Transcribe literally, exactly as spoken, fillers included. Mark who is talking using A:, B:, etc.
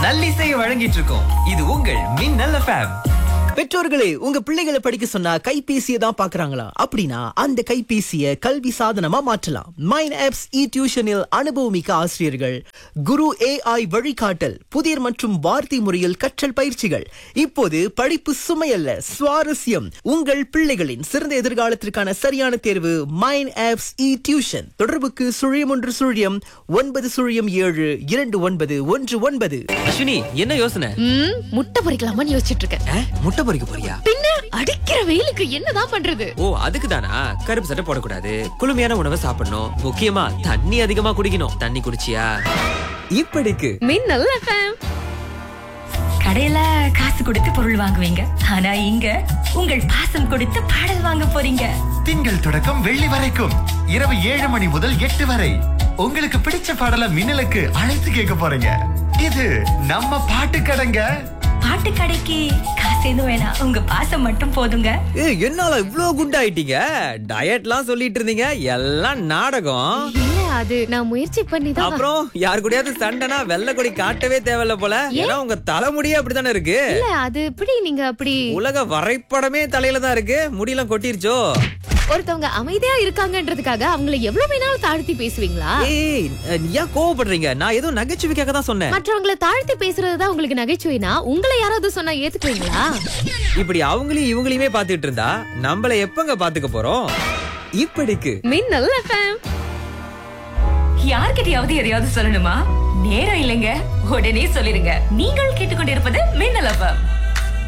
A: நல்லிசையை வழங்கிட்டு இருக்கோம். இது உங்கள் மின்னல் எஃப்எம்.
B: பெற்றோர்களே, உங்க பிள்ளைகளை படிக்க சொன்னா கைபேசியை தான் பாக்குறாங்களா? அப்படின்னா அந்த கைபேசியை கல்வி சாதனமா மாற்றலாம். மைன் ஆப்ஸ் இ டியூஷனில் அனுபவமிக்க ஆசிரியர்கள், குரு ஏஐ வழிகாட்டல், புதிர் மற்றும் வார்த்தை முறையில் கற்றல் பயிற்சிகள். இப்போது படிப்பு சுமையல்ல, சுவாரஸ்யம். உங்கள் பிள்ளைகளின் சிறந்த எதிர்காலத்திற்கான சரியான தேர்வு மைன் ஆப்ஸ் இ டியூஷன். தொடர்புக்கு சுழியம் ஒன்று சுழியம் ஒன்பது சுழியம் ஏழு இரண்டு ஒன்பது ஒன்று ஒன்பது.
A: அஸ்வினி, என்ன யோசனை?
C: ம், முட்டை பொரிக்கலாமான்னு யோசிச்சுட்டு இருக்கேன்.
A: அஹ், முட்டை பொரிக்க போறியா?
C: பின்ன அடிக்கிற வெயிலுக்கு என்னதான் பண்றது?
A: ஓ, அதுக்கு தானா? கருப்பு சட்டை போடக்கூடாது, குளுமையான உணவை சாப்பிடணும், முக்கியமா தண்ணி அதிகமா குடிக்கணும். தண்ணி குடிச்சியா? இப்படிக்கு
C: மின்னல் எஃப்எம்.
D: கடையில காசு கொடுத்து பொருள் வாங்குவீங்க, ஆனா இங்க உங்கள் பாசம் கொடுத்து பாடல் வாங்க போறீங்க.
E: திங்கள் தொடக்கம் வெள்ளி வரைக்கும் இரவு ஏழு மணி முதல் எட்டு வரை உங்களுக்கு பிடிச்ச பாடல மின்னலுக்கு அழைத்து கேட்க போறீங்க. இது நம்ம பாட்டு கடைங்க.
D: பாட்டு கடைக்கு காசு எதுவும் வேணாம், உங்க பாசம் மட்டும் போதுங்க.
A: ஏய், என்னால இவ்ளோ குண்டாயிட்டீங்க? டயட்லாம் சொல்லிட்டு இருந்தீங்க, எல்லாம் நாடகம்.
C: இல்ல, அது நான் முயற்சி பண்ணி தான்.
A: அப்புறம் யார் கூடயாவது சண்டைனா வெள்ளை கொடி காட்டவே தேவையில்ல போல. ஏன்னா உங்க தலைமுடியே அப்படித்தானே இருக்கு.
C: இல்ல, அது எப்படி நீங்க அப்படி?
A: உலக வரைபடமே தலையில தான் இருக்கு. முடியெல்லாம் கொட்டிருச்சோ?
C: ஒருத்தவங்க அமைதியா இருக்காங்கன்றதுக்காக அவங்கள எவ்வளவு வேணாலும் தாழ்த்தி பேசுவீங்களா?
A: ஏய், நீ ஏன் கோவப்படுறீங்க? நான் ஏதோ நகைச்சுவைக்காக தான் சொன்னேன்.
C: மற்றவங்கள தாழ்த்தி பேசுறதுதான் உங்களுக்கு நகைச்சுவைனா உங்களை யாராவது சொன்னா ஏத்துக்குவீங்களா?
A: இப்படி அவங்களையும் இவங்களையுமே பாத்துட்டு இருந்தா நம்மள எப்பங்க பாத்துக்க போறோம்? இப்படிக்கு
C: மின்னல் எஃப்எம்.
D: யார்கிட்டயாவது எதையாவது சொல்லணுமா? நேரம் இல்லைங்க, உடனே சொல்லிருங்க. நீங்கள் கேட்டுக்கொண்டிருப்பது மின்னல் எஃப்எம்.